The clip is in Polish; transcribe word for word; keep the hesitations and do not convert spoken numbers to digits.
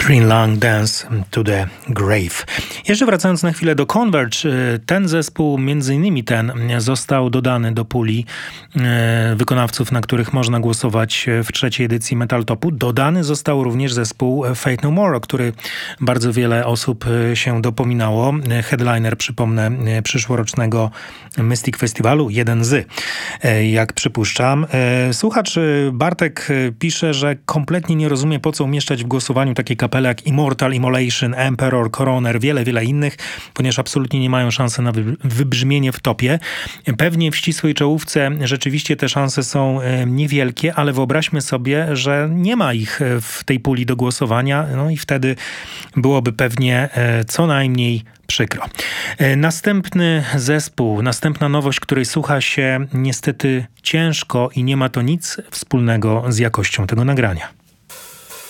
Green Lung Dance to the Grave. Jeszcze wracając na chwilę do Converge, ten zespół, między innymi ten, został dodany do puli wykonawców, na których można głosować w trzeciej edycji Metal Topu. Dodany został również zespół Fate No More, o który bardzo wiele osób się dopominało. Headliner, przypomnę, przyszłorocznego Mystic Festiwalu, jeden z, jak przypuszczam. Słuchacz Bartek pisze, że kompletnie nie rozumie, po co umieszczać w głosowaniu takie kapele jak Immortal, Immolation, Emperor, Coroner, wiele, wiele innych, ponieważ absolutnie nie mają szansy na wy- wybrzmienie w topie. Pewnie w ścisłej czołówce rzeczywiście te szanse są niewielkie, ale wyobraźmy sobie, że nie ma ich w tej puli do głosowania, no i wtedy byłoby pewnie co najmniej przykro. Następny zespół, następna nowość, której słucha się niestety ciężko i nie ma to nic wspólnego z jakością tego nagrania.